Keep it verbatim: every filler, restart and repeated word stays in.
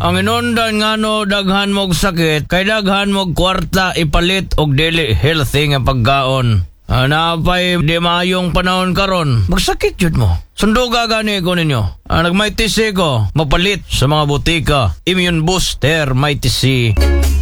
Ang inundan nga no daghan mog sakit, kay daghan mog kwarta ipalit og dili healthy nga pagkaon. Napay di maayong panahon karon, magsakit jud mo. Sunduga gani ko ninyo. Ah, nagmay tisi ko, mapalit sa mga butika. Immune Booster May Tisi.